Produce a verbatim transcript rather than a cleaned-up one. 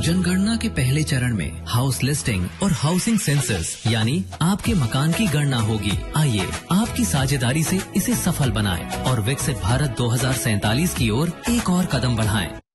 जनगणना के पहले चरण में हाउस लिस्टिंग और हाउसिंग सेंसस यानी आपके मकान की गणना होगी। आइए आपकी साझेदारी से इसे सफल बनाएं और विकसित भारत दो हज़ार सैंतालीस की ओर एक और कदम बढ़ाएं।